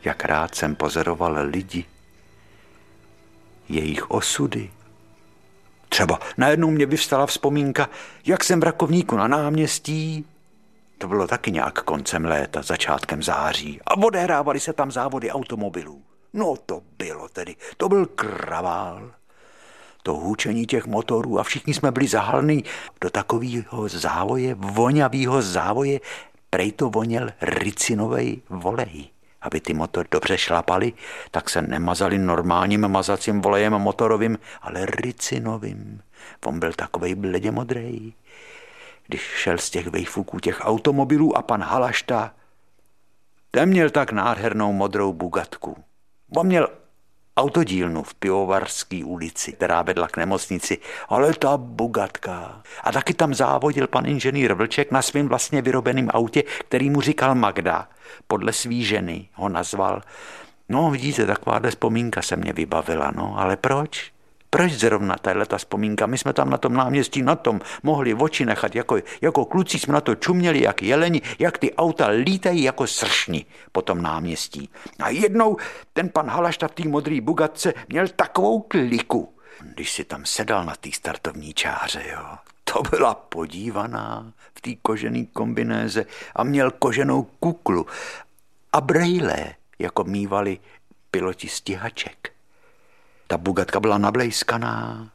Jak rád jsem pozoroval lidi, jejich osudy. Třeba najednou mě vyvstala vzpomínka, jak jsem v Rakovníku na náměstí. To bylo taky nějak koncem léta, začátkem září. A odehrávaly se tam závody automobilů. No to byl kravál. To hůčení těch motorů a všichni jsme byli zahalní do takového závoje, vonavého závoje. Prej to voněl ricinovej volej. Aby ty motory dobře šlapaly, tak se nemazali normálním mazacím volejem motorovým, ale ricinovým. On byl takovej bledě modrej. Když šel z těch vejfuků těch automobilů a pan Halašta, ten měl tak nádhernou modrou Bugatku. On měl autodílnu v Pivovarské ulici, která vedla k nemocnici, ale ta Bugatka. A taky tam závodil pan inženýr Vlček na svým vlastně vyrobeným autě, který mu říkal Magda. Podle svý ženy ho nazval. No vidíte, takováhle vzpomínka se mě vybavila, no, ale proč? Proč zrovna tato vzpomínka? My jsme tam na tom náměstí na tom mohli oči nechat, jako kluci jsme na to čuměli, jak jeleni, jak ty auta lítají jako sršni po tom náměstí. A jednou ten pan Halašta v té modré Bugatce měl takovou kliku, když si tam sedal na té startovní čáře, jo. To byla podívaná v té kožené kombinéze a měl koženou kuklu a brejle, jako mívali piloti stíhaček. Ta Bugatka byla nablejskaná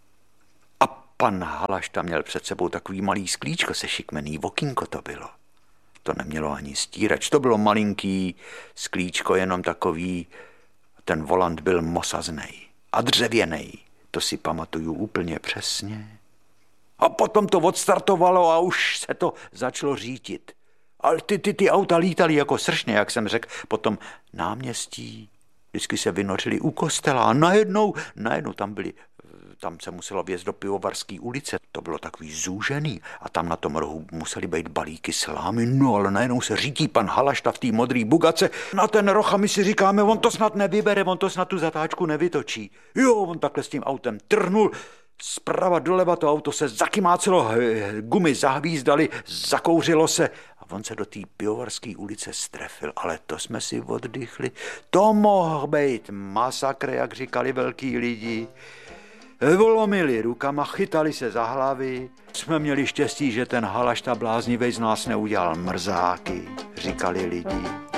a pan Halašta měl před sebou takový malý sklíčko se šikmený, okýnko to bylo. To nemělo ani stírač, to bylo malinký sklíčko, jenom takový, ten volant byl mosaznej a dřevěnej, to si pamatuju úplně přesně. A potom to odstartovalo a už se to začalo řítit. Ale ty auta lítaly jako sršně, jak jsem řekl, potom náměstí. Vždycky se vynořili u kostela a najednou tam se muselo vjezd do Pivovarské ulice. To bylo takový zúžený a tam na tom rohu museli být balíky slámy. No ale najednou se řítí pan Halašta v té modré Bugatce na ten roh a my si říkáme, on to snad nevybere, on to snad tu zatáčku nevytočí. Jo, on takhle s tím autem trhnul. Zprava doleva to auto se zakymácelo, gumy zahvízdali, zakouřilo se a on se do té Pivovarské ulice strefil. Ale to jsme si oddychli. To mohl být masakr, jak říkali velký lidi. Volomili rukama, chytali se za hlavy. Jsme měli štěstí, že ten Halašta bláznivej z nás neudělal mrzáky, říkali lidi.